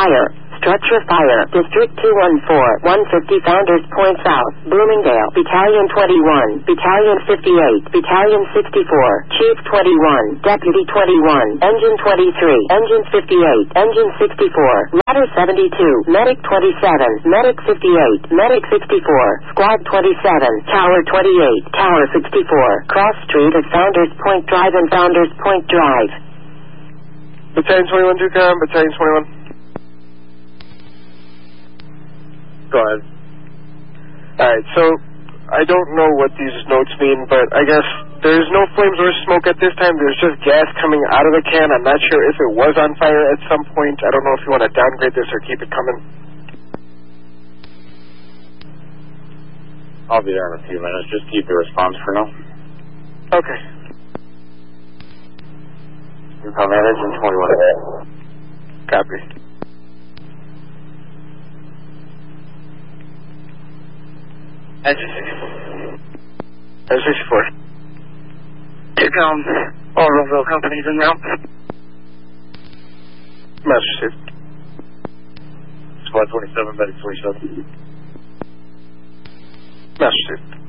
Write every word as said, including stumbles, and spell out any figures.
Fire. Structure fire. District two one four, one fifty Founders Point South, Bloomingdale. Battalion twenty-one, Battalion fifty-eight, Battalion sixty-four, Chief twenty-one, Deputy twenty-one, Engine twenty-three, Engine fifty-eight, Engine sixty-four, Ladder seventy-two, Medic twenty-seven, Medic fifty-eight, Medic sixty-four, Squad twenty-seven, Tower twenty-eight, Tower sixty-four, Cross Street at Founders Point Drive and Founders Point Drive. Battalion twenty-one, Ducom, Battalion twenty-one. Go ahead. Alright, so I don't know what these notes mean, but I guess there's no flames or smoke at this time. There's just gas coming out of the can. I'm not sure if it was on fire at some point. I don't know if you want to downgrade this or keep it coming. I'll be there in a few minutes. Just keep the response for now. Okay. Come in, Engine twenty-one. Copy. Engine sixty-four. Engine sixty-four. Ducom, all Roosevelt companies in now. Master Chief. Squad twenty-seven, Medic twenty-seven. Master Chief.